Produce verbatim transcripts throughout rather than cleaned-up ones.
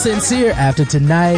Sincere after tonight.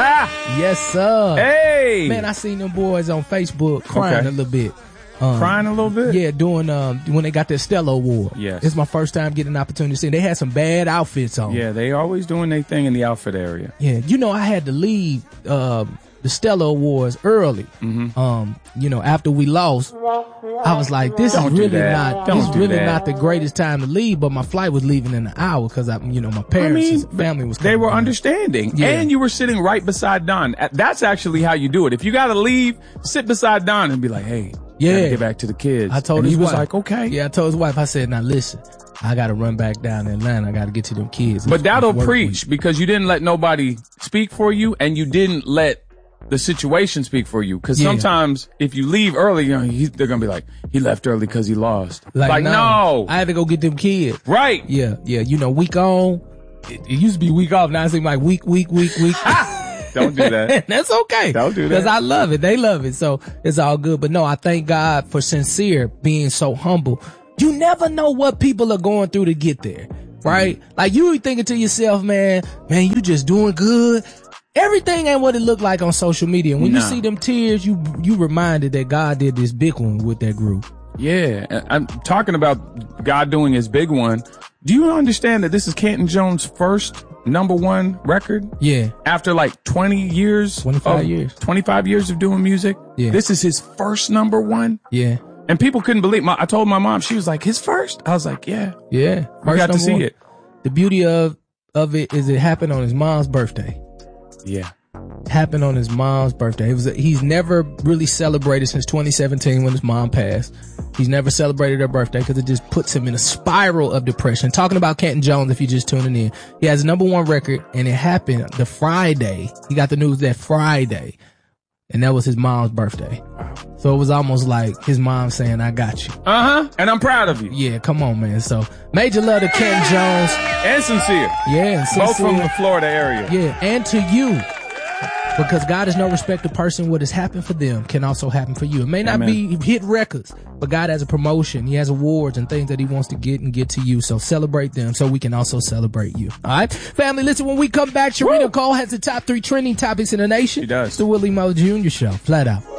Yes, sir. Hey. Man, I seen them boys on Facebook crying Okay. a little bit. Um, Crying a little bit? Yeah, doing um when they got their Stella Award. Yes. It's my first time getting an opportunity to see them. They had some bad outfits on. Yeah, they always doing their thing in the outfit area. Yeah, you know, I had to leave um, the Stella Awards early. Mm-hmm. Um, you know, after we lost, I was like, this Don't is do really that. not, Don't this is do really that. not the greatest time to leave. But my flight was leaving in an hour because I, you know, my parents, I mean, and family was. They coming were down. understanding. Yeah. And you were sitting right beside Don. That's actually how you do it. If you got to leave, sit beside Don and be like, hey, Yeah. gotta get back to the kids. I told and his he was wife. like, okay. Yeah, I told his wife. I said, now listen, I got to run back down to Atlanta. I got to get to them kids. But It's- that'll it's work preach week. because you didn't let nobody speak for you and you didn't let the situation speak for you. Because Yeah. sometimes if you leave early, you know, he, they're going to be like, he left early because he lost. Like, no. I had to go get them kids. Right. Yeah, yeah. You know, week on. It, it used to be week off. Now it seems like week, week, week, week. Don't do that. That's okay. Don't do that. Because I love it. They love it. So it's all good. But no, I thank God for Sincere being so humble. You never know what people are going through to get there. Right? Mm-hmm. Like you thinking to yourself, man, man, you just doing good. Everything ain't what it looked like on social media. When No. you see them tears, you you reminded that God did this big one with that group. Yeah. and I'm talking about God doing his big one. Do you understand that this is Canton Jones' first number one record? Yeah. After like twenty years. twenty-five of- years. twenty-five years of doing music. Yeah. This is his first number one. Yeah. And people couldn't believe my, I told my mom, she was like, his first? I was like, yeah. Yeah. We got to number see one. it. The beauty of of it is it happened on his mom's birthday. Yeah. Happened on his mom's birthday. It was a, he's never really celebrated since twenty seventeen when his mom passed. He's never celebrated her birthday because it just puts him in a spiral of depression. Talking about Canton Jones, if you're just tuning in, he has a number one record, and it happened the Friday. He got the news that Friday, and that was his mom's birthday. So it was almost like his mom saying, "I got you." Uh huh. And I'm proud of you. Yeah, come on, man. So major love to Canton Jones. And Sincere. Yeah, and Both Sincere. from the Florida area. Yeah, and to you. Because God is no respecter of person. What has happened for them can also happen for you. It may not Amen. be hit records, but God has a promotion. He has awards and things that he wants to get and get to you. So celebrate them so we can also celebrate you. All right? Family, listen, when we come back, Sharita Cole has the top three trending topics in the nation. She does. It's the Willie Mo Junior Show. Flat out.